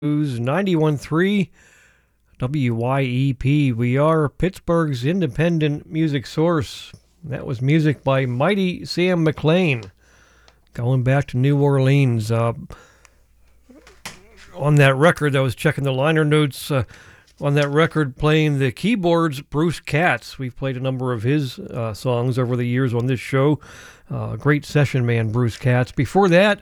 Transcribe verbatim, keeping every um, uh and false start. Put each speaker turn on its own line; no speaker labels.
News ninety-one point three W Y E P. We are Pittsburgh's independent music source. That was music by Mighty Sam McLean, going back to New Orleans. Uh, on that record, I was checking the liner notes. Uh, on that record, playing the keyboards, Bruce Katz. We've played a number of his uh, songs over the years on this show. Uh, great session man, Bruce Katz. Before that,